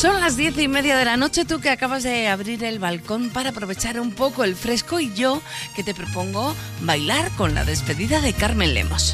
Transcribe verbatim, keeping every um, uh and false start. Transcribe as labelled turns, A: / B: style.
A: Son las diez y media de la noche, tú que acabas de abrir el balcón para aprovechar un poco el fresco, y yo que te propongo bailar con la despedida de Carmen Lemos.